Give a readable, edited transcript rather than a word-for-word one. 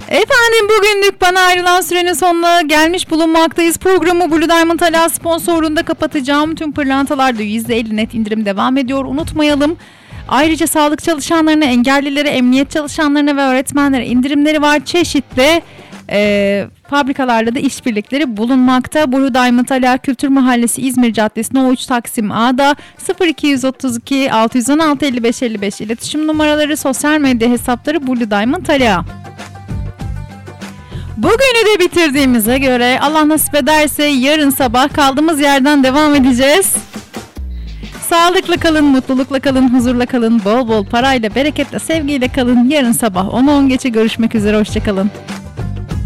Efendim bugünlük bana ayrılan sürenin sonuna gelmiş bulunmaktayız. Programı Blue Diamond Ala sponsorluğunda kapatacağım. Tüm pırlantalarda %50 net indirim devam ediyor. Unutmayalım. Ayrıca sağlık çalışanlarına, engellilere, emniyet çalışanlarına ve öğretmenlere indirimleri var. Çeşitli fabrikalarla da işbirlikleri bulunmakta. Blue Diamond Ala Kültür Mahallesi İzmir Caddesi No 3 Taksim A'da 0232 616 55 55 iletişim numaraları, sosyal medya hesapları Blue Diamond Ala. Bugünü de bitirdiğimize göre Allah nasip ederse yarın sabah kaldığımız yerden devam edeceğiz. Sağlıkla kalın, mutlulukla kalın, huzurla kalın, bol bol parayla, bereketle, sevgiyle kalın. Yarın sabah 10:10 geçe görüşmek üzere, hoşçakalın.